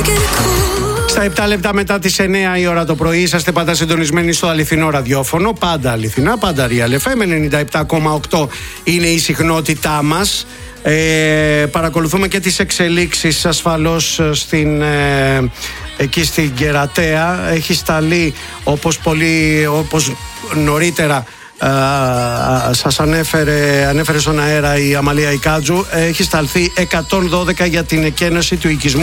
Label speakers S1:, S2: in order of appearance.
S1: Στα 7 λεπτά μετά τις 9 η ώρα το πρωί είσαστε πάντα συντονισμένοι στο αληθινό ραδιόφωνο. Πάντα αληθινά, πάντα Real FM. 97,8 είναι η συχνότητά μας. Παρακολουθούμε και τις εξελίξεις ασφαλώς εκεί στην Κερατέα. Έχει σταλεί όπως νωρίτερα σας ανέφερε στον αέρα η Αμαλία Ικάτζου, έχει σταλθεί 112 για την εκένωση του οικισμού